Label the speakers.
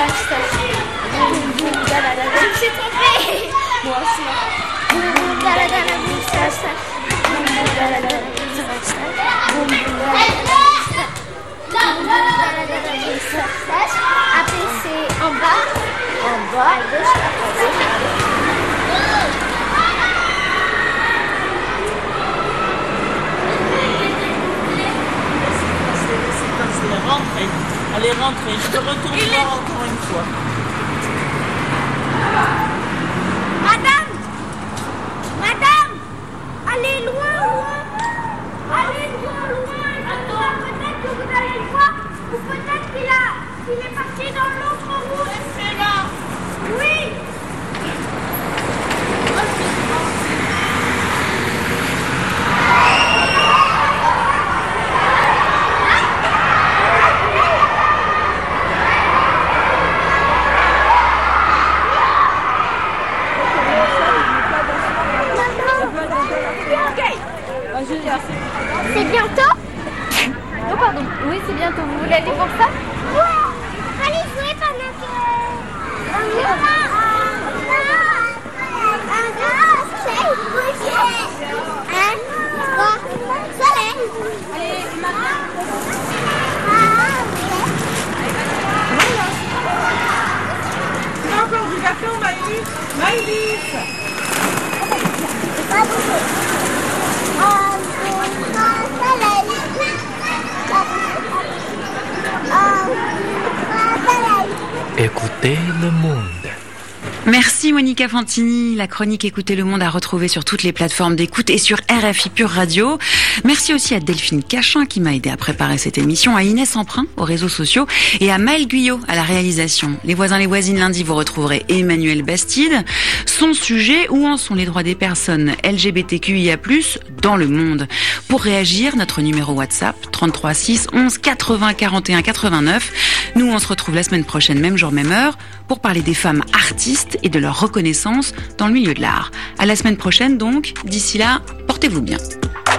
Speaker 1: moustache. Boum boum dalala. Je me suis trompée. Moi aussi. Boum boum dalala la moustache. Boum boum dalala la moustache. Boum boum dalala la moustache. Après c'est en bas. En bas. À gauche. À gauche.
Speaker 2: Allez, rentrez. Je te retourne voir encore une fois.
Speaker 1: Madame, allez loin. Allez loin. Peut-être que vous allez le voir, ou peut-être qu'il est parti dans l'autre route. C'est là. Oui. C'est bientôt? Oh pardon, oui c'est bientôt. Vous voulez aller voir ça? Ouais. Allez jouer pendant
Speaker 2: Encore du gâteau, Maïlis.
Speaker 3: Écoutez le monde.
Speaker 4: Merci Monica Fantini. La chronique Écoutez le monde à retrouver sur toutes les plateformes d'écoute et sur RFI Pure Radio. Merci aussi à Delphine Cachin qui m'a aidé à préparer cette émission, à Inès Emprunt aux réseaux sociaux et à Maëlle Guyot à la réalisation. Les voisins, les voisines, lundi vous retrouverez Emmanuel Bastide. Son sujet, où en sont les droits des personnes LGBTQIA+, dans le monde? Pour réagir, notre numéro WhatsApp 33 6 11 80 41 89. Nous on se retrouve la semaine prochaine, même jour, même heure, pour parler des femmes artistes et de leur reconnaissance dans le milieu de l'art. À la semaine prochaine donc. D'ici là, portez-vous bien.